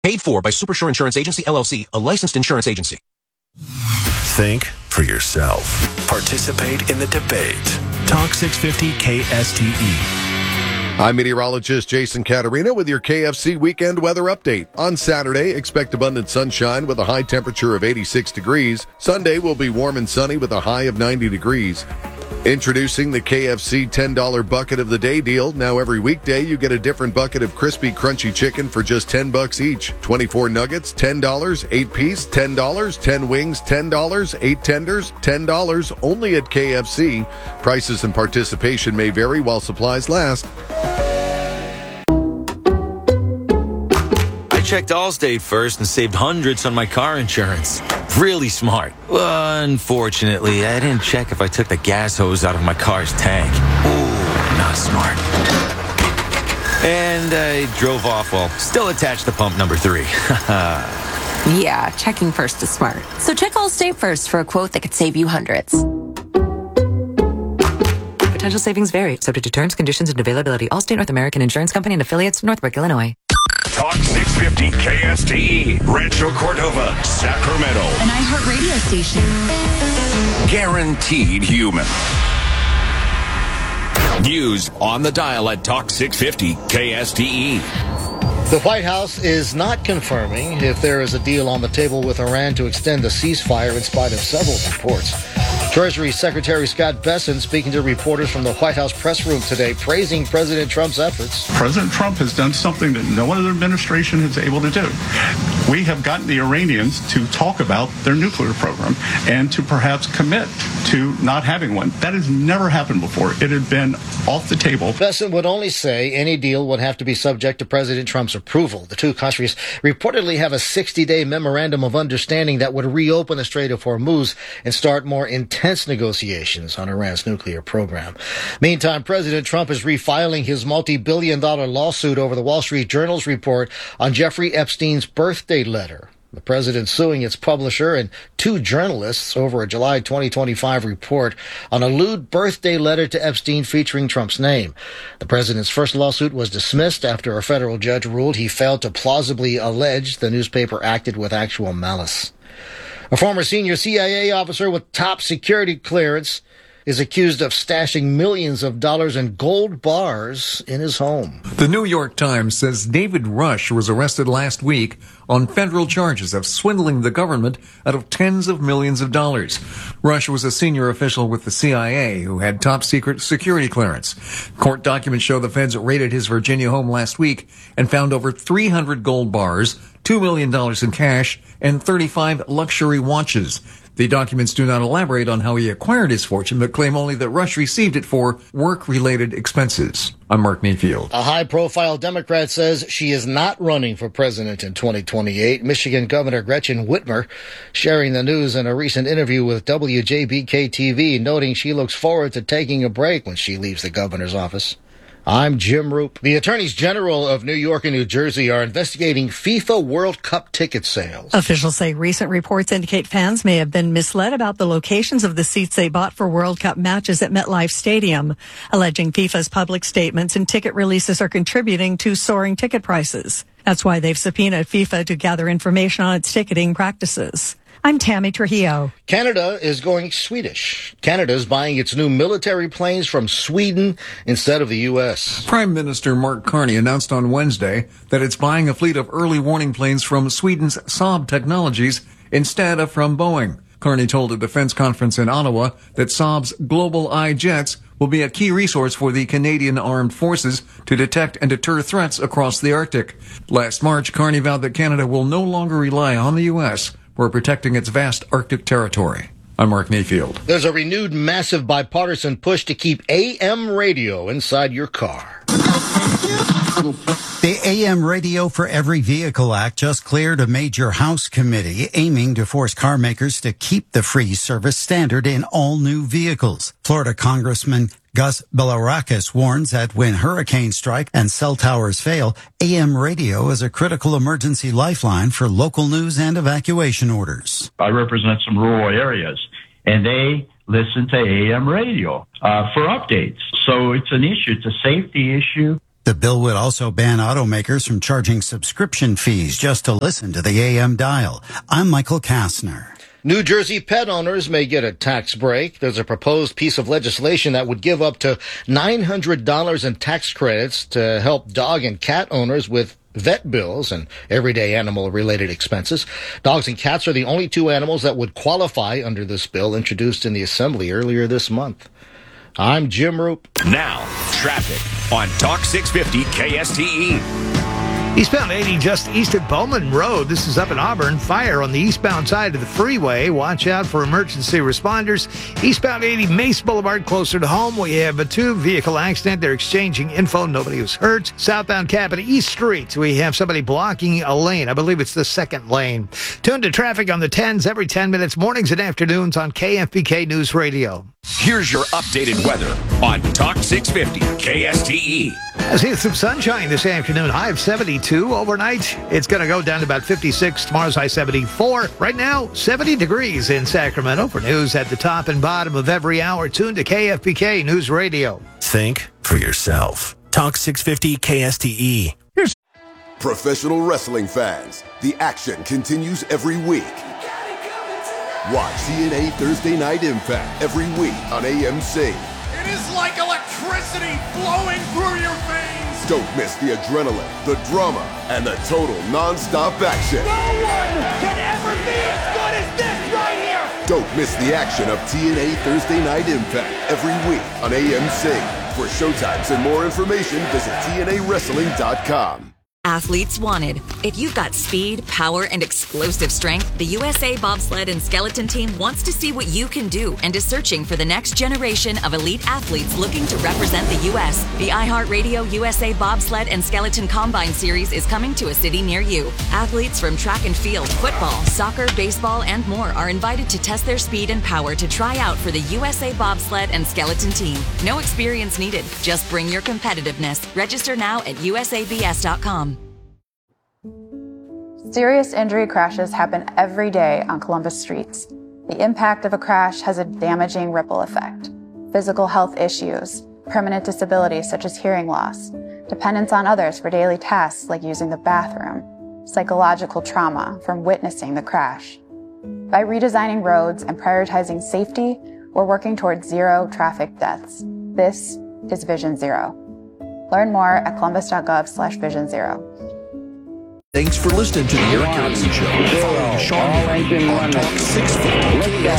Paid for by Supersure Insurance Agency, LLC, a licensed insurance agency. Think for yourself. Participate in the debate. Talk 650 KSTE. I'm meteorologist Jason Caterina with your KFC weekend weather update. On Saturday, expect abundant sunshine with a high temperature of 86 degrees. Sunday will be warm and sunny with a high of 90 degrees. Introducing the KFC $10 bucket of the day deal. Now every weekday you get a different bucket of crispy, crunchy chicken for just $10 each. 24 nuggets, $10, 8 piece, $10, 10 wings, $10, 8 tenders, $10, only at KFC. Prices and participation may vary while supplies last. I checked Allstate first and saved hundreds on my car insurance. Really smart. Unfortunately, I didn't check if I took the gas hose out of my car's tank. Ooh, not smart. And I drove off while still attached to pump number 3. Yeah, checking first is smart. So check Allstate first for a quote that could save you hundreds. Potential savings vary, subject to terms, conditions, and availability. Allstate North American Insurance Company and affiliates, Northbrook, Illinois. Talk 650 KSTE. Rancho Cordova, Sacramento. An iHeart radio station. Guaranteed human. News on the dial at Talk 650 KSTE. The White House is not confirming if there is a deal on the table with Iran to extend the ceasefire in spite of several reports. Treasury Secretary Scott Bessent speaking to reporters from the White House press room today, praising President Trump's efforts. President Trump has done something that no other administration is able to do. We have gotten the Iranians to talk about their nuclear program and to perhaps commit to not having one. That has never happened before. It had been off the table. Bessent would only say any deal would have to be subject to President Trump's approval. The two countries reportedly have a 60-day memorandum of understanding that would reopen the Strait of Hormuz and start more intense negotiations on Iran's nuclear program. Meantime, President Trump is refiling his multi-billion-dollar lawsuit over the Wall Street Journal's report on Jeffrey Epstein's birthday letter. The president suing its publisher and 2 journalists over a July 2025 report on a lewd birthday letter to Epstein featuring Trump's name. The president's first lawsuit was dismissed after a federal judge ruled he failed to plausibly allege the newspaper acted with actual malice. A former senior CIA officer with top security clearance is accused of stashing millions of dollars in gold bars in his home. The New York Times says David Rush was arrested last week on federal charges of swindling the government out of tens of millions of dollars. Rush was a senior official with the CIA who had top secret security clearance. Court documents show the feds raided his Virginia home last week and found over 300 gold bars, $2 million in cash, and 35 luxury watches. The documents do not elaborate on how he acquired his fortune, but claim only that Rush received it for work-related expenses. I'm Mark Mayfield. A high-profile Democrat says she is not running for president in 2028. Michigan Governor Gretchen Whitmer sharing the news in a recent interview with WJBK-TV, noting she looks forward to taking a break when she leaves the governor's office. I'm Jim Roop. The attorneys general of New York and New Jersey are investigating FIFA World Cup ticket sales. Officials say recent reports indicate fans may have been misled about the locations of the seats they bought for World Cup matches at MetLife Stadium, alleging FIFA's public statements and ticket releases are contributing to soaring ticket prices. That's why they've subpoenaed FIFA to gather information on its ticketing practices. I'm Tammy Trujillo. Canada is going Swedish. Canada is buying its new military planes from Sweden instead of the U.S. Prime Minister Mark Carney announced on Wednesday that it's buying a fleet of early warning planes from Sweden's Saab Technologies instead of from Boeing. Carney told a defense conference in Ottawa that Saab's Global Eye jets will be a key resource for the Canadian Armed Forces to detect and deter threats across the Arctic. Last March, Carney vowed that Canada will no longer rely on the U.S. for protecting its vast Arctic territory. I'm Mark Mayfield. There's a renewed massive bipartisan push to keep AM radio inside your car. The AM Radio for Every Vehicle Act just cleared a major House committee aiming to force car makers to keep the free service standard in all new vehicles. Florida Congressman Gus Bilirakis warns that when hurricanes strike and cell towers fail, AM radio is a critical emergency lifeline for local news and evacuation orders. I represent some rural areas, and they listen to AM radio for updates. So it's an issue. It's a safety issue. The bill would also ban automakers from charging subscription fees just to listen to the AM dial. I'm Michael Kastner. New Jersey pet owners may get a tax break. There's a proposed piece of legislation that would give up to $900 in tax credits to help dog and cat owners with vet bills and everyday animal-related expenses. Dogs and cats are the only two animals that would qualify under this bill introduced in the Assembly earlier this month. I'm Jim Roop. Now, traffic on Talk 650 KSTE. Eastbound 80 just east of Bowman Road. This is up in Auburn. Fire on the eastbound side of the freeway. Watch out for emergency responders. Eastbound 80 Mace Boulevard closer to home. We have a two-vehicle accident. They're exchanging info. Nobody was hurt. Southbound Cabot East Street. We have somebody blocking a lane. I believe it's the second lane. Tune to traffic on the 10s every 10 minutes, mornings and afternoons on KFBK News Radio. Here's your updated weather on Talk 650 KSTE. I see some sunshine this afternoon. High of 72 overnight. It's going to go down to about 56. Tomorrow's high 74. Right now, 70 degrees in Sacramento. For news at the top and bottom of every hour, tune to KFBK News Radio. Think for yourself. Talk 650 KSTE. Here's professional wrestling fans. The action continues every week. Watch TNA Thursday Night Impact every week on AMC. It is like electricity flowing through your veins. Don't miss the adrenaline, the drama, and the total non-stop action. No one can ever be as good as this right here. Don't miss the action of TNA Thursday Night Impact every week on AMC. For showtimes and more information, visit TNAWrestling.com. Athletes wanted. If you've got speed, power, and explosive strength, the USA Bobsled and Skeleton Team wants to see what you can do and is searching for the next generation of elite athletes looking to represent the U.S. The iHeartRadio USA Bobsled and Skeleton Combine Series is coming to a city near you. Athletes from track and field, football, soccer, baseball, and more are invited to test their speed and power to try out for the USA Bobsled and Skeleton Team. No experience needed. Just bring your competitiveness. Register now at usabs.com. Serious injury crashes happen every day on Columbus streets. The impact of a crash has a damaging ripple effect. Physical health issues, permanent disabilities such as hearing loss, dependence on others for daily tasks like using the bathroom, psychological trauma from witnessing the crash. By redesigning roads and prioritizing safety, we're working towards zero traffic deaths. This is Vision Zero. Learn more at columbus.gov/Vision Zero. Thanks for listening to the Eric Erickson Show. Following Sean Hannity on Talk 650